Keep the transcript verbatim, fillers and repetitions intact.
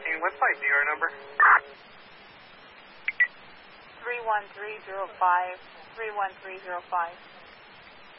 nineteen, website D R number. three one three zero five, three one three zero five.